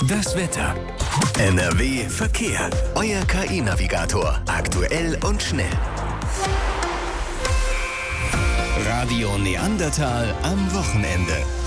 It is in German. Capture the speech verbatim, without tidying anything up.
Das Wetter. N R W Verkehr. Euer K I-Navigator. Aktuell und schnell. Radio Neandertal am Wochenende.